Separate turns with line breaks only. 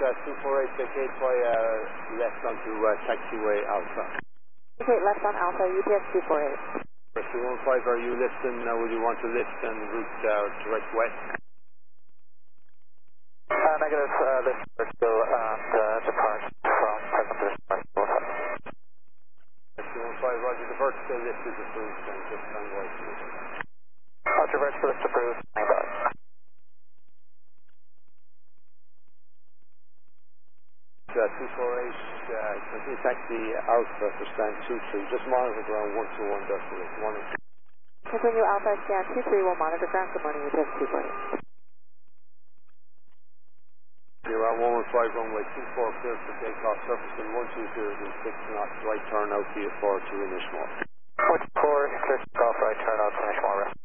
248, vacate by left onto taxiway Alpha.
Okay, left on Alpha, UPS 248.
215, are you lifting? Will you want to lift and route direct west?
Negative, this is still depart from present position.
215, roger, the vertical lift is approved and just on right.
Roger, vertical lift approved, standby.
248, continue taxi Alpha for stand 23, just monitor ground 121 decimal, 1.
Continue Alpha, scan 23, will monitor ground, good morning, UPS 248.
You're at 115 runway 24, clear for takeoff, surfacing 120, 6 knots, right turn out via 4 to Inishmore.
44, clear to takeoff, right turn out to Inishmore.